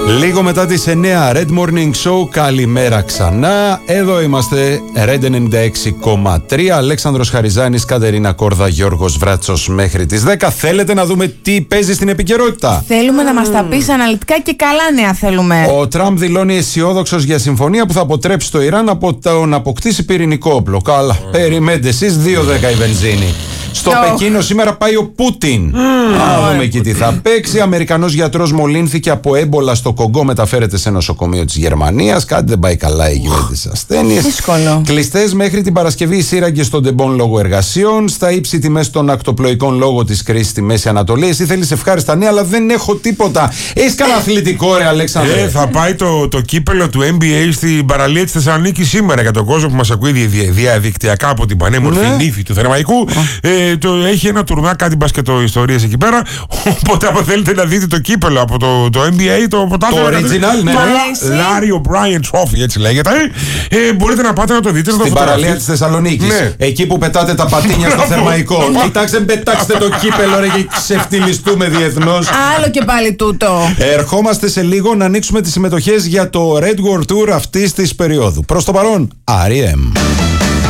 Λίγο μετά τις 9, Red Morning Show, καλημέρα ξανά. Εδώ είμαστε, Red 96,3. Αλέξανδρος Χαριζάνης, Κατερίνα Κόρδα, Γιώργος Βράτσος μέχρι τις 10. Θέλετε να δούμε τι παίζει στην επικαιρότητα? Θέλουμε να μας τα πεις αναλυτικά και καλά νέα θέλουμε. Ο Τραμπ δηλώνει αισιόδοξος για συμφωνία που θα αποτρέψει το Ιράν από το να αποκτήσει πυρηνικό όπλο. Καλά, περιμένετε εσείς, 2,10 η βενζίνη. Στο Πεκίνο σήμερα πάει ο Πούτιν. Να δούμε εκεί τι θα παίξει. Αμερικανός γιατρός μολύνθηκε από έμπολα στο Κογκό, μεταφέρεται σε νοσοκομείο της Γερμανίας. Κάτι δεν πάει καλά εκεί με τις ασθένειες. Δύσκολο. Κλειστές μέχρι την Παρασκευή οι σύραγγες των τεμπών λόγω εργασιών. Στα ύψη τιμές των ακτοπλοϊκών λόγω της κρίσης στη Μέση Ανατολή. Εσύ θέλεις ευχάριστα νέα, αλλά δεν έχω τίποτα. Έχεις κανένα αθλητικό, ρε Αλέξανδρε? Θα πάει το κύπελο του NBA στην παραλία της Θεσσαλονίκης σήμερα, για τον κόσμο που μας ακούει διαδικτυακά από την πανέμορφη νύφη του Θερμαϊκού. Έχει ένα τουρνά, κάτι μπασκετοϊστορίες εκεί πέρα. Οπότε, αν θέλετε να δείτε το κύπελο από το NBA, το original, ναι. Larry O'Brien Trophy, έτσι λέγεται. Μπορείτε να πάτε να το δείτε. Στην παραλία της Θεσσαλονίκης. Ναι. Εκεί που πετάτε τα πατίνια στο Θερμαϊκό. Κοιτάξτε, πετάξτε το κύπελο, ρε, και ξεφτυλιστούμε διεθνώς. Άλλο και πάλι τούτο. Ερχόμαστε σε λίγο να ανοίξουμε τις συμμετοχές για το Red World Tour αυτής της περίοδου. Προς το παρόν, R.E.M.